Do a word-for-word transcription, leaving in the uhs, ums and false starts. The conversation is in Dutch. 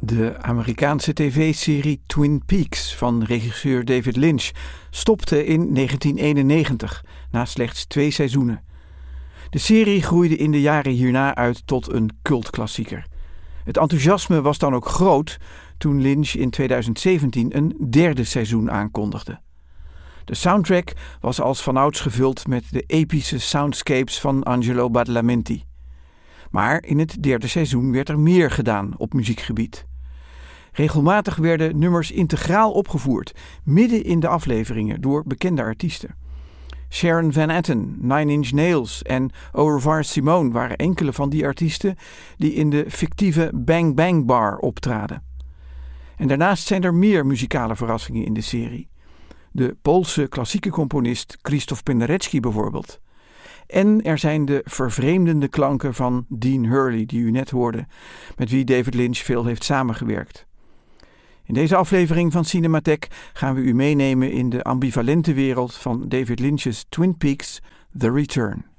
De Amerikaanse tv-serie Twin Peaks van regisseur David Lynch stopte in negentien eenennegentig, na slechts twee seizoenen. De serie groeide in de jaren hierna uit tot een cultklassieker. Het enthousiasme was dan ook groot toen Lynch in tweeduizend zeventien een derde seizoen aankondigde. De soundtrack was als vanouds gevuld met de epische soundscapes van Angelo Badalamenti. Maar in het derde seizoen werd er meer gedaan op muziekgebied. Regelmatig werden nummers integraal opgevoerd, midden in de afleveringen door bekende artiesten. Sharon Van Etten, Nine Inch Nails en Au revoir Simone waren enkele van die artiesten die in de fictieve Bang Bang Bar optraden. En daarnaast zijn er meer muzikale verrassingen in de serie. De Poolse klassieke componist Krzysztof Penderecki bijvoorbeeld. En er zijn de vervreemdende klanken van Dean Hurley, die u net hoorde, met wie David Lynch veel heeft samengewerkt. In deze aflevering van Cinematheek gaan we u meenemen in de ambivalente wereld van David Lynch's Twin Peaks: The Return.